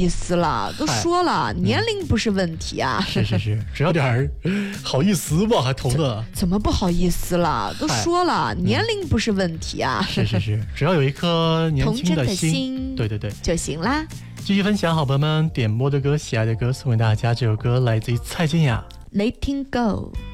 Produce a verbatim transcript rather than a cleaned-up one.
意思了，都说了年龄不是问题啊。 是是是，只要点儿好意思吧，还同的。 怎么不好意思了？都说了年龄不是问题啊。 是是是，只要有一颗年轻童真的心， 心对对对， 就行啦。 继续分享好朋友们点播的歌，喜爱的歌，送给大家。这首歌来自于蔡健雅， Letting Go。